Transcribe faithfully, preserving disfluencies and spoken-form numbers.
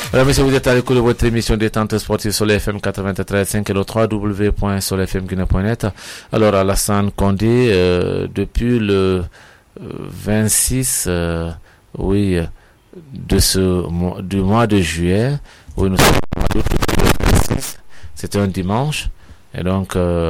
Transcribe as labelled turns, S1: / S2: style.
S1: Voilà, monsieur, vous êtes à l'écoute de votre émission Détente sportive sur le F M quatre-vingt-treize virgule cinq et le w w w point soleil f m guinée point net. Alors, Alassane Condé, euh, depuis le vingt-six, euh, oui, de ce mois, du mois de juillet, oui, nous sommes au mois d'août, le vingt-six, c'était un dimanche, et donc, euh,